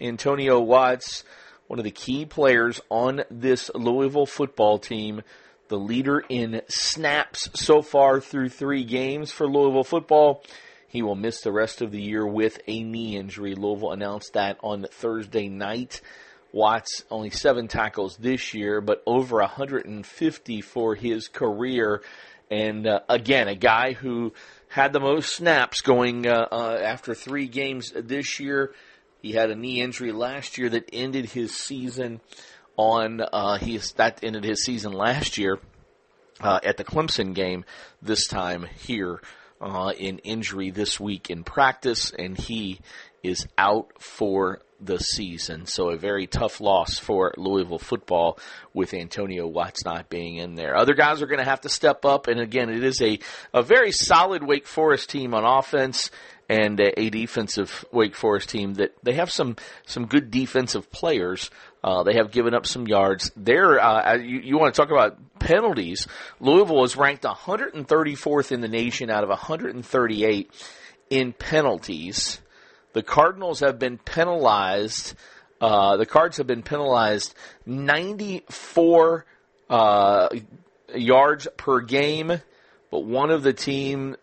Antonio Watts, one of the key players on this Louisville football team, the leader in snaps so far through 3 games for Louisville football. He will miss the rest of the year with a knee injury. Louisville announced that on Thursday night. Watts, only 7 tackles this year, but over 150 for his career. And again, a guy who had the most snaps going after 3 games this year. He had a knee injury last year that ended his season ended his season last year at the Clemson game. This time here in injury this week in practice, and he is out for the season. So a very tough loss for Louisville football with Antonio Watts not being in there. Other guys are going to have to step up, and again, it is a very solid Wake Forest team on offense and a defensive Wake Forest team that they have some good defensive players. They have given up some yards. You want to talk about penalties. Louisville is ranked 134th in the nation out of 138 in penalties. The Cardinals have been penalized. The Cards have been penalized 94 yards per game, but one of the teams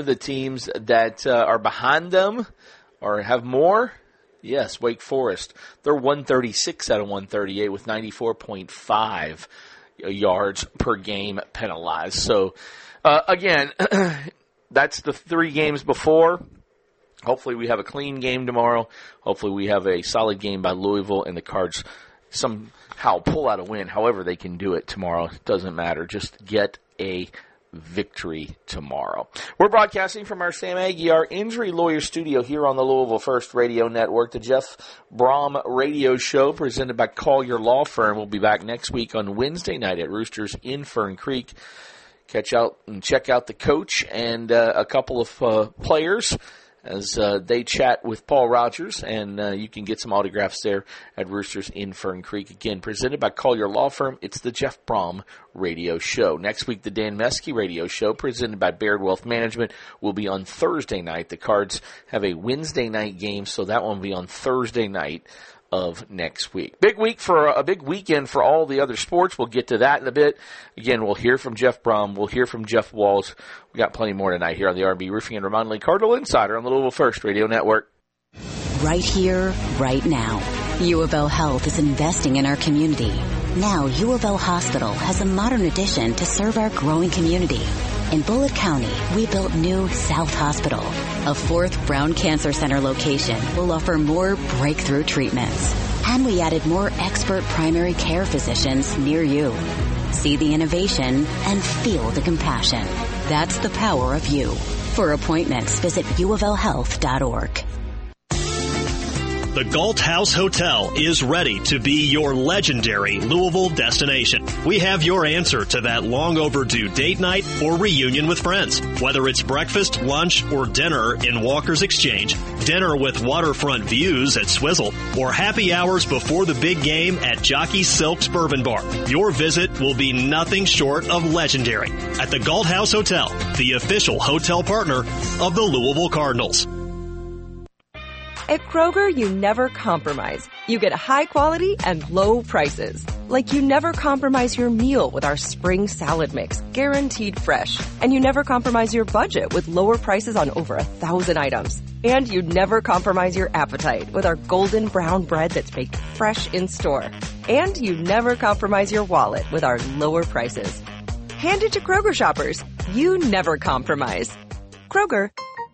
that are behind them or have more, yes, Wake Forest. They're 136 out of 138 with 94.5 yards per game penalized. So, again, that's the 3 games before. Hopefully we have a clean game tomorrow. Hopefully we have a solid game by Louisville and the Cards somehow pull out a win. However they can do it tomorrow, it doesn't matter. Just get a victory tomorrow. We're broadcasting from our Sam Aguiar Injury Lawyer studio here on the Louisville First Radio Network. The Jeff Brom Radio Show presented by Collier Law Firm will be back next week on Wednesday night at Roosters in Fern Creek. Catch out and check out the coach and a couple of players as they chat with Paul Rogers, and you can get some autographs there at Roosters in Fern Creek. Again, presented by Collier Law Firm. It's the Jeff Brom Radio Show. Next week, the Dan Meskey Radio Show, presented by Baird Wealth Management, will be on Thursday night. The Cards have a Wednesday night game, so that one will be on Thursday night of next week. Big weekend for all the other sports. We'll get to that in a bit. Again, we'll hear from Jeff Brom. We'll hear from Jeff Walls. We got plenty more tonight here on the R&B Roofing and Remodeling Cardinal Insider on the Louisville First Radio Network. Right here, right now. U of L Health is investing in our community. Now, U of L Hospital has a modern addition to serve our growing community. In Bullitt County, we built new South Hospital. A 4th Brown Cancer Center location will offer more breakthrough treatments. And we added more expert primary care physicians near you. See the innovation and feel the compassion. That's the power of you. For appointments, visit uoflhealth.org. The Galt House Hotel is ready to be your legendary Louisville destination. We have your answer to that long overdue date night or reunion with friends. Whether it's breakfast, lunch, or dinner in Walker's Exchange, dinner with waterfront views at Swizzle, or happy hours before the big game at Jockey Silk's Bourbon Bar, your visit will be nothing short of legendary at the Galt House Hotel, the official hotel partner of the Louisville Cardinals. At Kroger, you never compromise. You get high quality and low prices. Like you never compromise your meal with our spring salad mix, guaranteed fresh. And you never compromise your budget with lower prices on over 1,000 items. And you never compromise your appetite with our golden brown bread that's baked fresh in store. And you never compromise your wallet with our lower prices. Hand it to Kroger shoppers. You never compromise. Kroger.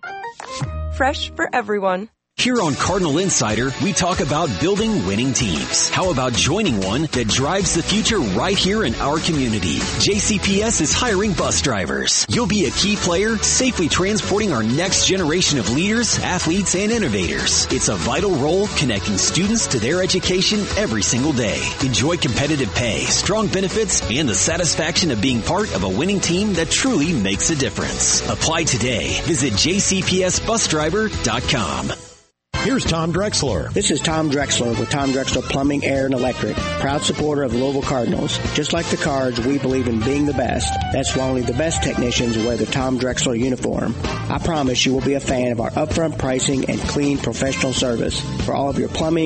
Fresh for everyone. Here on Cardinal Insider, we talk about building winning teams. How about joining one that drives the future right here in our community? JCPS is hiring bus drivers. You'll be a key player, safely transporting our next generation of leaders, athletes, and innovators. It's a vital role connecting students to their education every single day. Enjoy competitive pay, strong benefits, and the satisfaction of being part of a winning team that truly makes a difference. Apply today. Visit jcpsbusdriver.com. Here's Tom Drexler. This is Tom Drexler with Tom Drexler Plumbing, Air, and Electric. Proud supporter of the Louisville Cardinals. Just like the Cards, we believe in being the best. That's why only the best technicians wear the Tom Drexler uniform. I promise you will be a fan of our upfront pricing and clean professional service. For all of your plumbing,